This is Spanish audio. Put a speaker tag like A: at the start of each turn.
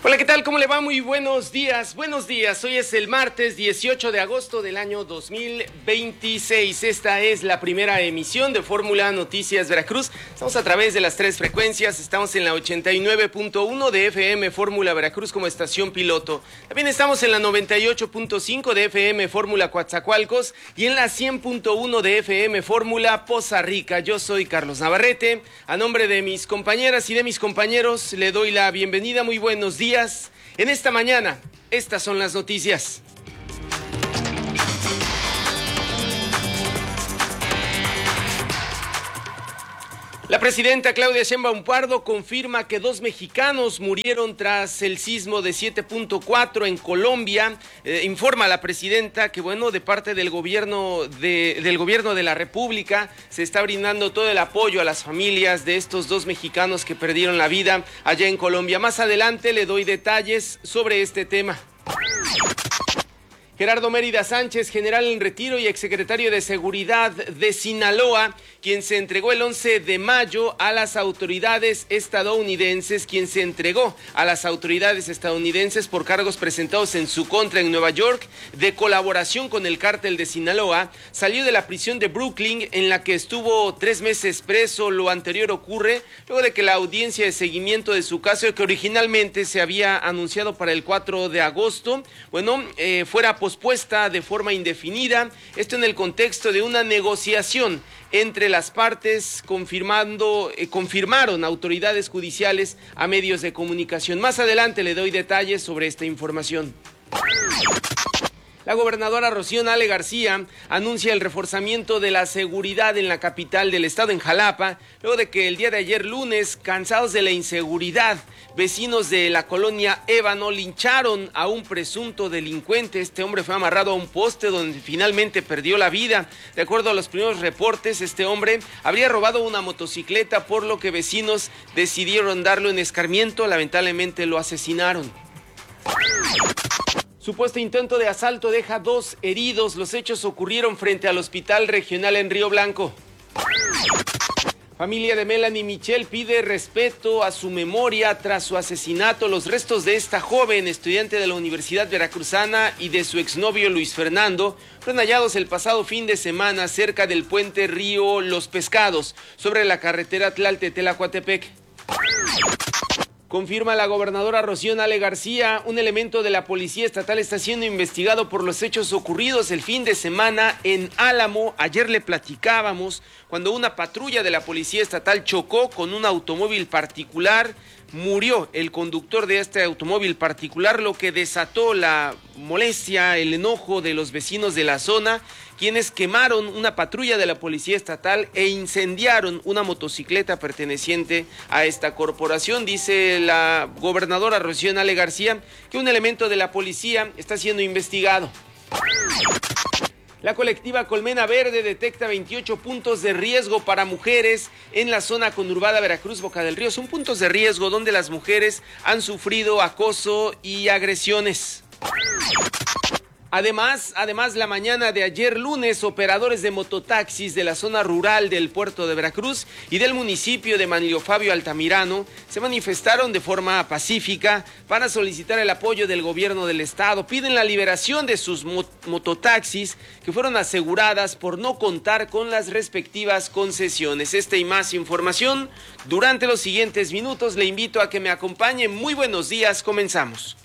A: Hola, ¿qué tal? ¿Cómo le va? Muy buenos días. Buenos días. Hoy es el martes 18 de agosto del año 2026. Esta es la primera emisión de Fórmula Noticias Veracruz. Estamos a través de las tres frecuencias. Estamos en la 89.1 de FM Fórmula Veracruz como estación piloto. También estamos en la 98.5 de FM Fórmula Coatzacoalcos y en la 100.1 de FM Fórmula Poza Rica. Yo soy Carlos Navarrete. A nombre de mis compañeras y de mis compañeros le doy la bienvenida. Muy buenos días. En esta mañana, estas son las noticias. La presidenta Claudia Sheinbaum Pardo confirma que 2 mexicanos murieron tras el sismo de 7.4 en Colombia. Informa la presidenta que, de parte del gobierno de la República se está brindando todo el apoyo a las familias de estos 2 mexicanos que perdieron la vida allá en Colombia. Más adelante le doy detalles sobre este tema. Gerardo Mérida Sánchez, general en retiro y exsecretario de Seguridad de Sinaloa, quien se entregó el 11 de mayo a las autoridades estadounidenses, por cargos presentados en su contra en Nueva York de colaboración con el cártel de Sinaloa, salió de la prisión de Brooklyn en la que estuvo 3 meses preso. Lo anterior ocurre luego de que la audiencia de seguimiento de su caso, que originalmente se había anunciado para el 4 de agosto, fuera pospuesta de forma indefinida, esto en el contexto de una negociación entre las partes, confirmaron autoridades judiciales a medios de comunicación. Más adelante le doy detalles sobre esta información. La gobernadora Rocío Nale García anuncia el reforzamiento de la seguridad en la capital del estado, en Jalapa, luego de que el día de ayer lunes, cansados de la inseguridad, vecinos de la colonia Ébano lincharon a un presunto delincuente. Este hombre fue amarrado a un poste donde finalmente perdió la vida. De acuerdo a los primeros reportes, este hombre habría robado una motocicleta, por lo que vecinos decidieron darlo en escarmiento. Lamentablemente lo asesinaron. Supuesto intento de asalto deja 2 heridos. Los hechos ocurrieron frente al Hospital Regional en Río Blanco. Familia de Melanie Michel pide respeto a su memoria tras su asesinato. Los restos de esta joven estudiante de la Universidad Veracruzana y de su exnovio Luis Fernando fueron hallados el pasado fin de semana cerca del puente Río Los Pescados, sobre la carretera Tlaltetela-Coatepec. Confirma la gobernadora Rocío Nale García, un elemento de la Policía Estatal está siendo investigado por los hechos ocurridos el fin de semana en Álamo. Ayer le platicábamos cuando una patrulla de la Policía Estatal chocó con un automóvil particular. Murió el conductor de este automóvil particular, lo que desató la molestia, el enojo de los vecinos de la zona, quienes quemaron una patrulla de la Policía Estatal e incendiaron una motocicleta perteneciente a esta corporación. Dice la gobernadora Rocío Nale García que un elemento de la policía está siendo investigado. La colectiva Colmena Verde detecta 28 puntos de riesgo para mujeres en la zona conurbada Veracruz-Boca del Río. Son puntos de riesgo donde las mujeres han sufrido acoso y agresiones. Además, la mañana de ayer lunes, operadores de mototaxis de la zona rural del puerto de Veracruz y del municipio de Manlio Fabio Altamirano se manifestaron de forma pacífica para solicitar el apoyo del gobierno del estado. Piden la liberación de sus mototaxis que fueron aseguradas por no contar con las respectivas concesiones. Esta y más información durante los siguientes minutos. Le invito a que me acompañe. Muy buenos días, comenzamos.